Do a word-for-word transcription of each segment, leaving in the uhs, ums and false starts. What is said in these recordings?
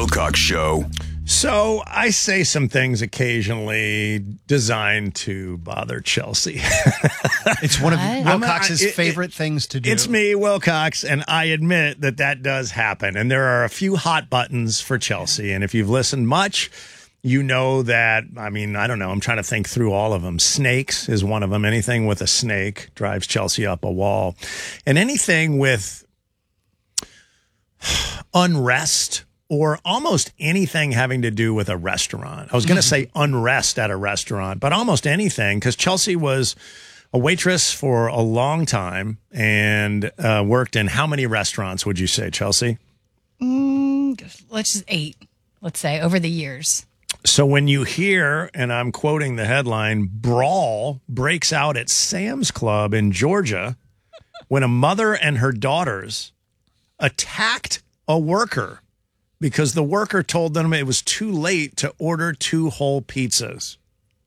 Wilcox Show. So I say some things occasionally designed to bother Chelsea. It's one of What? Wilcox's I'm a- it- favorite things to do. It's me, Wilcox, and I admit that that does happen. And there are a few hot buttons for Chelsea. And if you've listened much, you know that, I mean, I don't know. I'm trying to think through all of them. Snakes is one of them. Anything with a snake drives Chelsea up a wall. And anything with unrest or almost anything having to do with a restaurant. I was going to say unrest at a restaurant, but almost anything, because Chelsea was a waitress for a long time and uh, worked in how many restaurants would you say, Chelsea? Mm, let's just eight, let's say, over the years. So when you hear, and I'm quoting the headline, brawl breaks out at Sam's Club in Georgia when a mother and her daughters attacked a worker because the worker told them it was too late to order two whole pizzas.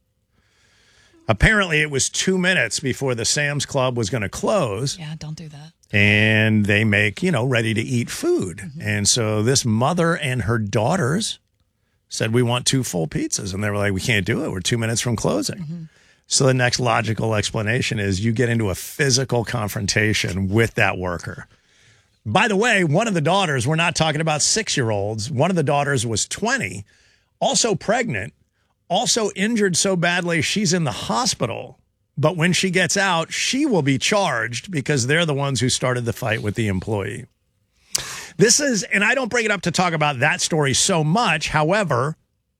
Apparently, it was two minutes before the Sam's Club was going to close. Yeah, don't do that. And they make, you know, ready to eat food. Mm-hmm. And so this mother and her daughters said, we want two full pizzas. And they were like, we can't do it. We're two minutes from closing. Mm-hmm. So the next logical explanation is you get into a physical confrontation with that worker. By the way, one of the daughters, we're not talking about six-year-olds. One of the daughters was twenty, also pregnant, also injured so badly she's in the hospital. But when she gets out, she will be charged because they're the ones who started the fight with the employee. This is, and I don't bring it up to talk about that story so much. However,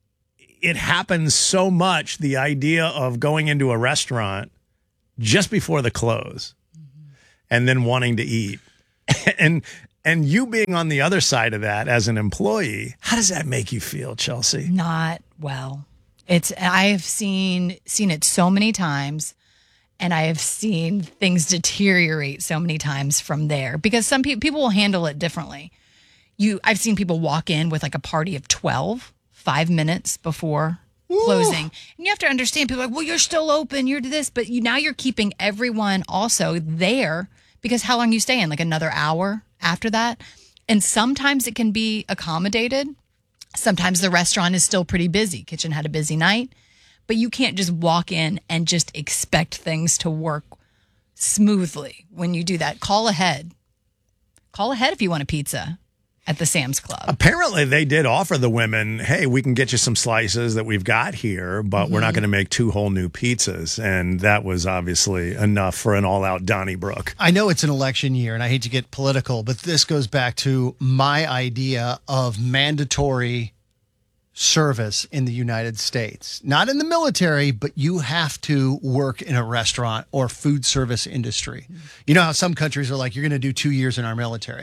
it happens so much, the idea of going into a restaurant just before the close mm-hmm. and then wanting to eat. And and you being on the other side of that as an employee, how does that make you feel, Chelsea? Not well. It's I've seen seen it so many times, and I have seen things deteriorate so many times from there because some people people will handle it differently. You, I've seen people walk in with like a party of twelve, five minutes before Ooh. closing, and you have to understand people are like, well, you're still open, you're this, but you now you're keeping everyone also there. Because how long you stay in, like another hour after that? And sometimes it can be accommodated. Sometimes the restaurant is still pretty busy. Kitchen had a busy night. But you can't just walk in and just expect things to work smoothly when you do that. Call ahead. Call ahead if you want a pizza at the Sam's Club. Apparently, they did offer the women, hey, we can get you some slices that we've got here, but mm-hmm. we're not going to make two whole new pizzas. And that was obviously enough for an all-out Donnybrook. I know it's an election year, and I hate to get political, but this goes back to my idea of mandatory service in the United States. Not in the military, but you have to work in a restaurant or food service industry. You know how some countries are like, you're going to do two years in our military.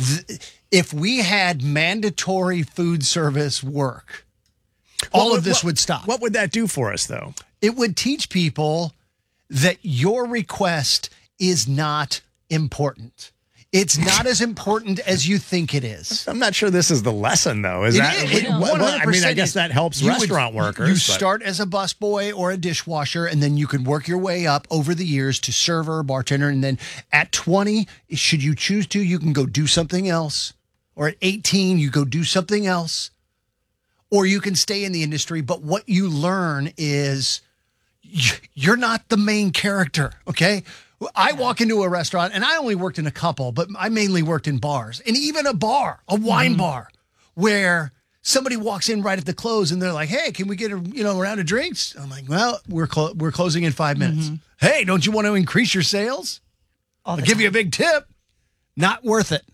If we had mandatory food service work, all what, of this what, would stop. What would that do for us, though? It would teach people that your request is not important. It's not as important as you think it is. I'm not sure this is the lesson, though. Is it that? Is, it, what, what, I mean, I guess that helps restaurant would, workers. You but. start as a busboy or a dishwasher, and then you can work your way up over the years to server, bartender, and then at twenty, should you choose to, you can go do something else. Or at eighteen, you go do something else. Or you can stay in the industry, but what you learn is you're not the main character, okay? I walk into a restaurant, and I only worked in a couple, but I mainly worked in bars. And even a bar, a wine mm-hmm. bar, where somebody walks in right at the close, and they're like, hey, can we get a you know a round of drinks? I'm like, well, we're clo- we're closing in five minutes. Mm-hmm. Hey, don't you want to increase your sales? I'll give time. you a big tip. Not worth it.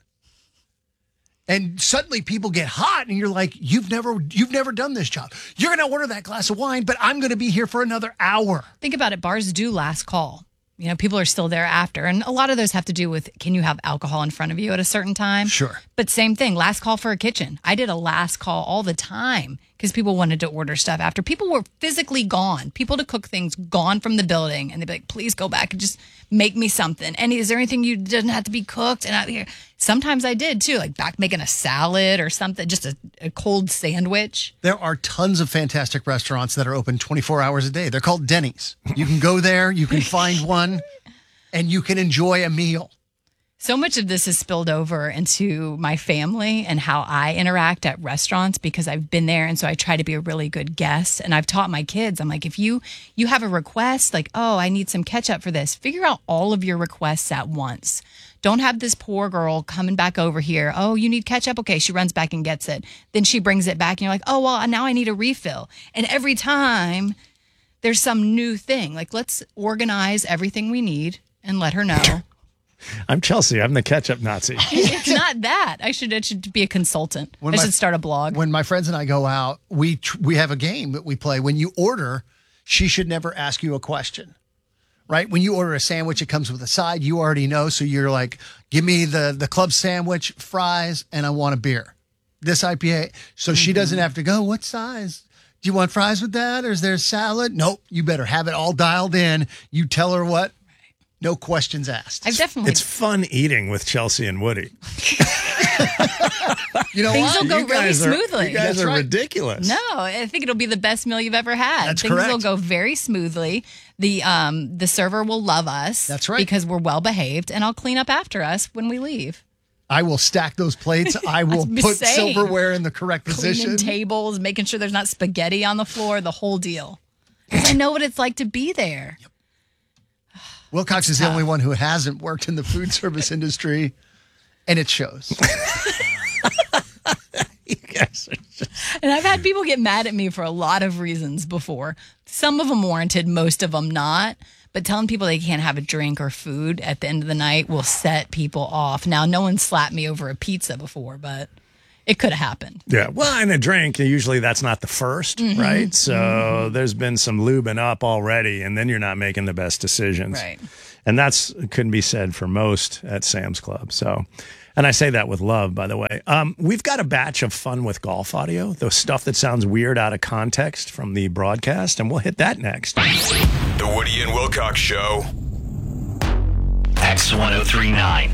And suddenly people get hot, and you're like, you've never you've never done this job. You're going to order that glass of wine, but I'm going to be here for another hour. Think about it. Bars do last call. You know, people are still there after. And a lot of those have to do with, can you have alcohol in front of you at a certain time? Sure. But same thing, last call for a kitchen. I did a last call all the time because people wanted to order stuff after. People were physically gone. People to cook things gone from the building. And they'd be like, please go back and just make me something. And is there anything you didn't have to be cooked? And out here, sometimes I did too, like back making a salad or something, just a, a cold sandwich. There are tons of fantastic restaurants that are open twenty-four hours a day. They're called Denny's. You can go there, you can find one, and you can enjoy a meal. So much of this has spilled over into my family and how I interact at restaurants because I've been there. And so I try to be a really good guest. And I've taught my kids, I'm like, if you, you have a request, like, oh, I need some ketchup for this, figure out all of your requests at once. Don't have this poor girl coming back over here. Oh, you need ketchup? Okay, she runs back and gets it. Then she brings it back and you're like, oh, well, now I need a refill. And every time there's some new thing, like let's organize everything we need and let her know. I'm Chelsea. I'm the ketchup Nazi. It's not that. I should, it should be a consultant. When I my- should start a blog. When my friends and I go out, we tr- we have a game that we play. When you order, she should never ask you a question, right? When you order a sandwich, it comes with a side. You already know, so you're like, give me the the club sandwich, fries, and I want a beer. This I P A. So mm-hmm. she doesn't have to go, what size? Do you want fries with that, or is there salad? Nope. You better have it all dialed in. You tell her what. No questions asked. I've definitely. It's fun eating with Chelsea and Woody. You know Things what? will go You really guys are- smoothly. You guys That's are right. ridiculous. No, I think it'll be the best meal you've ever had. That's Things will correct. go very smoothly. The um the server will love us. That's right. Because we're well behaved, and I'll clean up after us when we leave. I will stack those plates. I will I'm put saying. silverware in the correct position. Cleaning tables, making sure there's not spaghetti on the floor, the whole deal. 'Cause I know what it's like to be there. Wilcox is the only one who hasn't worked in the food service industry, and it shows. You guys are just... And I've had people get mad at me for a lot of reasons before. Some of them warranted, most of them not. But telling people they can't have a drink or food at the end of the night will set people off. Now, no one slapped me over a pizza before, but it could have happened. Yeah. Well, and a drink, usually that's not the first, Mm-hmm. right? So mm-hmm. there's been some lubing up already, and then you're not making the best decisions. Right. And that's couldn't be said for most at Sam's Club. So, and I say that with love, by the way. Um, we've got a batch of Fun with Golf audio, the stuff that sounds weird out of context from the broadcast, and we'll hit that next. The Woody and Wilcox Show. X one oh three point nine.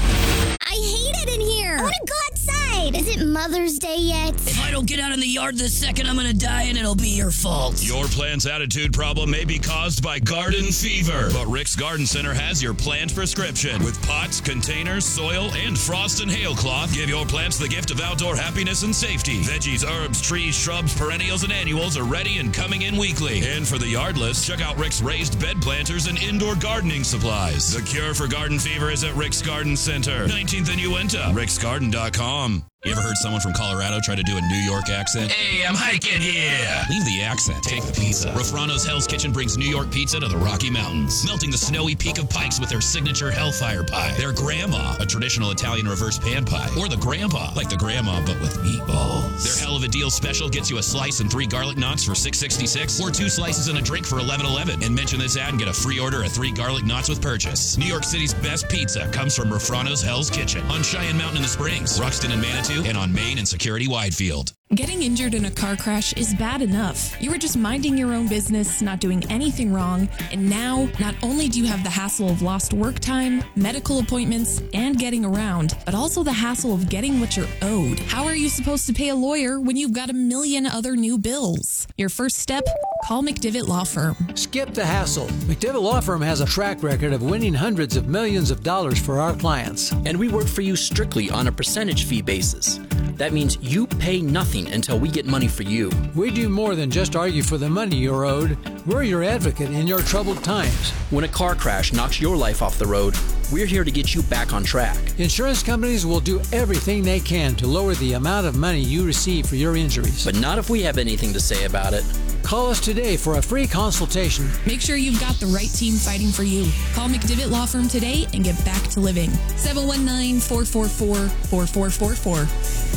I hate it in here. I want to go outside. Is it Mother's Day yet? If I don't get out in the yard this second, I'm going to die and it'll be your fault. Your plant's attitude problem may be caused by garden fever, but Rick's Garden Center has your plant prescription. With pots, containers, soil, and frost and hail cloth, give your plants the gift of outdoor happiness and safety. Veggies, herbs, trees, shrubs, perennials, and annuals are ready and coming in weekly. And for the yardless, check out Rick's raised bed planters and indoor gardening supplies. The cure for garden fever is at Rick's Garden Center, nineteenth and Uinta, ricks garden dot com. You ever heard someone from Colorado try to do a New York accent? Hey, I'm hiking here. Leave the accent. Take the pizza. Rafrano's Hell's Kitchen brings New York pizza to the Rocky Mountains, melting the snowy peak of Pikes with their signature Hellfire pie, their Grandma, a traditional Italian reverse pan pie, or the Grandpa, like the Grandma but with meatballs. Their Hell of a Deal special gets you a slice and three garlic knots for six sixty-six, or two slices and a drink for eleven eleven. And mention this ad and get a free order of three garlic knots with purchase. New York City's best pizza comes from Rafrano's Hell's Kitchen on Cheyenne Mountain in the Springs, Ruxton and Manitou, and on Main and Security Widefield. Getting injured in a car crash is bad enough. You were just minding your own business, not doing anything wrong, and now not only do you have the hassle of lost work time, medical appointments, and getting around, but also the hassle of getting what you're owed. How are you supposed to pay a lawyer when you've got a million other new bills? Your first step? Call McDivitt Law Firm. Skip the hassle. McDivitt Law Firm has a track record of winning hundreds of millions of dollars for our clients. And we work for you strictly on a percentage fee basis. That means you pay nothing until we get money for you. We do more than just argue for the money you're owed. We're your advocate in your troubled times. When a car crash knocks your life off the road, we're here to get you back on track. Insurance companies will do everything they can to lower the amount of money you receive for your injuries. But not if we have anything to say about it. Call us today for a free consultation. Make sure you've got the right team fighting for you. Call McDivitt Law Firm today and get back to living. seven one nine, four four four, four four four four.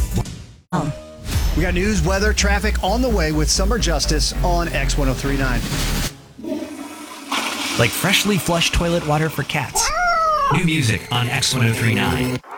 Um, we got news, weather, traffic on the way with Summer Justice on X one oh three point nine. Like freshly flushed toilet water for cats. New music on X one oh three point nine.